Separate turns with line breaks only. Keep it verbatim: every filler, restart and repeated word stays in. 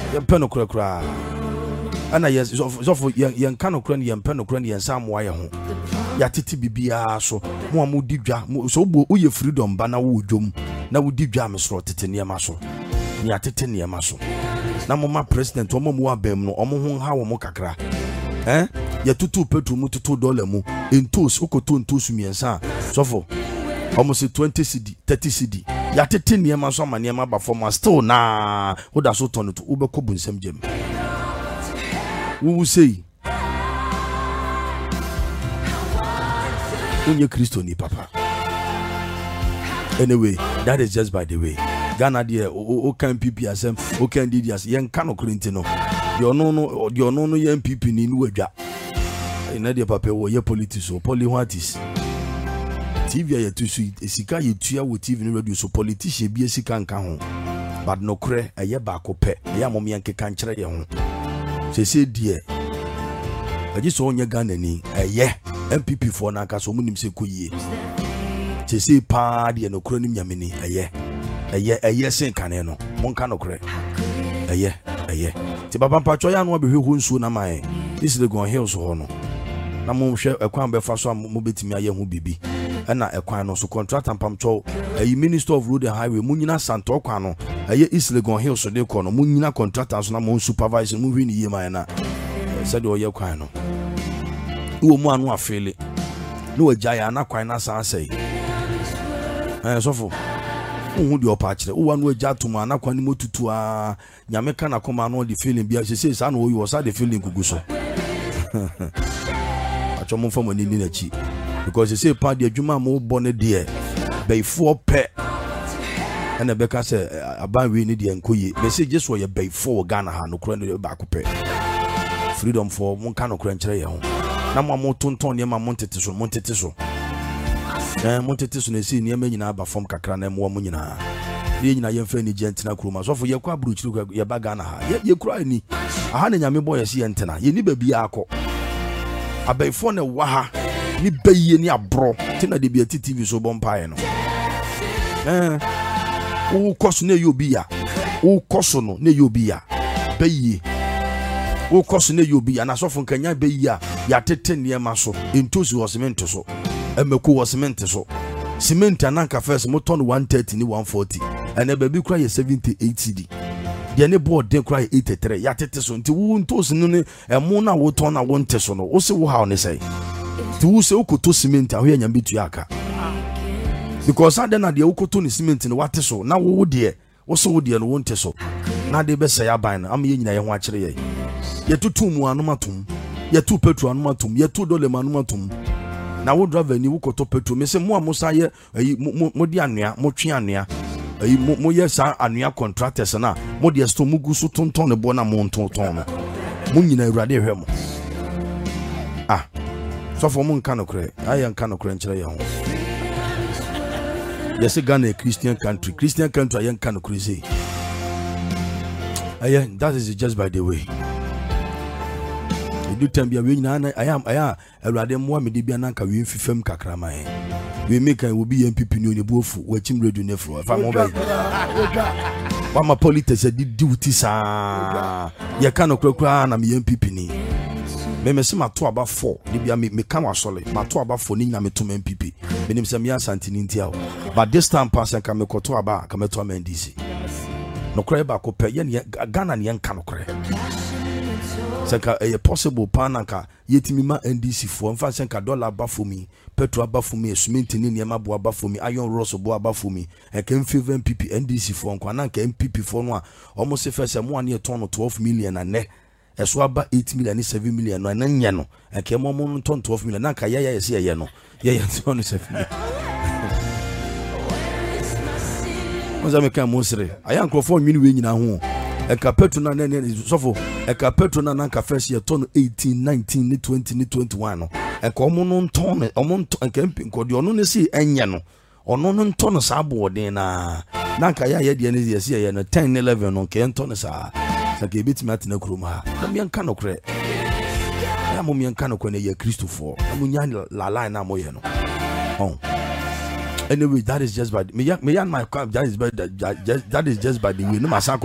yempe no kura kura ana yes so for yen kan no kura ne yempe no kura ne yensa mo aye ho ya tete bibia so mo amudi dwa so bo uye freedom ba na wo dwom na wo di dwa me so tete ne ma so ne ya tete ne ma so na mo ma president o mo mo abam no o mo ho ha wo mo kakra eh ya tutu petrol mu tutu dollar mu entos okoto entos miensa so for almost twenty cedi thirty cedi ya tete ne ma so ama ne ma ba form still na wo da so ton to wo be ko bunsam gem wo say unye Kristo ni papa. Anyway, that is just by the way. Ghana there o kan P P asem o kan D D as yen kan okrenti no. Yo no no yo no no yen P P ni nu adwa. Ina de papa wo ye politics o poli what is. T V ya tu su esika ye tua wo T V no radio so politician bi esika nka ho. But no kre eye ba ko pe. Ya mom yen keka nkere ye ho. Se se die. Aji so onye Ghana ni eye M P P for na kaso munim se koyie se se pa de no kro nim nyameni eye eye eye sen kane no monka no kre eye eye ti baba mpacho ya no behwe hu nsu na mai this the gon hills ho no na mo hwe ekwan be fa so mo betimi aye hu bibi na ekwan no so contract ampamcho ayi minister of road and highway munyina santo kwan no eye East Legon Hills de ko no munyina contractors na mo supervisor mo hwe ni ye mai na se de oye kwan no wo mu anu afele no agya na kwan na san sei eh sofo hu di opa kire wo anu agya to ma na kwan ni motutu a nyame ka na koma no the feeling bia se say na wo yi wo sa the feeling gugu so acho mo famo ni ni na chi because se say pa di adwuma mo bo ne de beifo pe ena be ka se aban we ni de enkoye be say just wo ye beifo Ghana ha no kro ne ba ko pe freedom for mo ka no kro nkire ye ho na mo mo tonton ne ma mo ntete so mo ntete so eh mo ntete so na si ne ma nyina ba form kakra na mo mo nyina ye nyina ye mfa ni gentina kuruma so fo ye kwa buruchiri ye ba Ghana ha ye ye kura ni aha na nyame boy ye ntena ye ni ba bia akọ abaifo ne wa ha ni baye ni abro tina de bia T V so bompae no eh wo koso na ye obi ya wo koso no na ye obi ya baye wo koso na ye obi ya na so fo nkanya baye ya ya tete ne ma so entosi wo cement so emeko wo cement so cement ananka first mo ton one thirty ni one forty ene baby kura ye seventy eighty di de ne board de kura eighty-three ya tete so nti wo ntosi no ne emo na wo ton na wo nte so no wo se wo ha ne sei ti wo se okoto cement a ho ya nyambe tu aka because ade na de okoto ni cement no wate so na wo wo de wo se wo de no wo nte so na de be sei aban na am ye nyina ye ho akere ye ye tutu mu anomatum ye tu petrol anomatum ye tu dole anomatum na wo driver ni wo koto petrol me se mo amusa ye mo di anua mo twe anua ayi mo ye sa anua contractors na mo de sto mo gusu tonton ne bo na mo tonton no mo nyina awurade hwe mo ah so for mo nka no kre ayi nka no kre nkire ye ho yes Ghana a Christian country Christian country ayi nka no kre say ayi that is just by the way do tambia we nyina I am aya awurade mo amede bia na nka we mfifam kakra man we make an obi M P P ni onebuofu wa chim radio nefro fa mo ba wa ma politics di duty sa ye ka no krakra na me M P P ni me me se mato aba four di bia me ka wasole mato aba four ni nyina me to M P P me nim se me asante ni ntia but this time pass ka me koto aba ka me to M D C no kra ba ko pe ye Ghana ne nka no kra senka e possible pananka yetimi ma N D C fo mfa senka dollar ba for me petrol ba for me cement ni niam bo ba for me iron rods bo ba for me e kan favor M P P N D C fo nkwa na nka M P P fo no a omo se fese mo an ye ton twelve million na ne e so aba eight million ni seven million no na nya no e ke mo mo ton twelve million na nka ya ya ye se ye no ye ye ton seven oza me kan mo sere aya nkrofo nwini we nyina ho eka petrol na ne ne sofo eka petrol na nanka fresh ye ton eighteen nineteen ni twenty ni twenty-one no eka omo no ton omo eka nko de ono ne si enye no ono no ton sa boden na nanka ya ye de ne ye si ye no ten eleven no ke ton sa sa ke bit mat na krum ha na me nka no kre ya mo me nka no ko ne ye Christopher amu nya la line na mo ye no oh anyway that is just by me me and my that is by that, that is just by the way no matter